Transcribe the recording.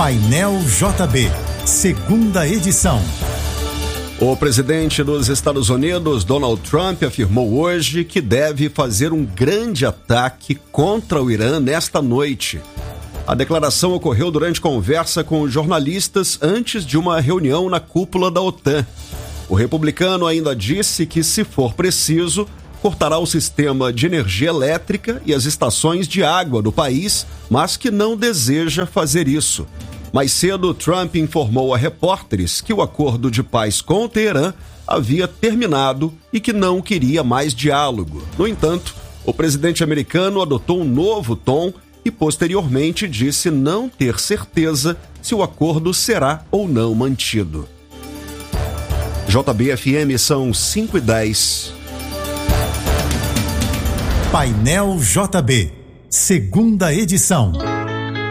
Painel JB, segunda edição. O presidente dos Estados Unidos, Donald Trump, afirmou hoje que deve fazer um grande ataque contra o Irã nesta noite. A declaração ocorreu durante conversa com jornalistas antes de uma reunião na cúpula da OTAN. O republicano ainda disse que, se for preciso, cortará o sistema de energia elétrica e as estações de água do país, mas que não deseja fazer isso. Mais cedo, Trump informou a repórteres que o acordo de paz com o Teherã havia terminado e que não queria mais diálogo. No entanto, o presidente americano adotou um novo tom e posteriormente disse não ter certeza se o acordo será ou não mantido. JB-FM são 5h10. Painel JB, segunda edição.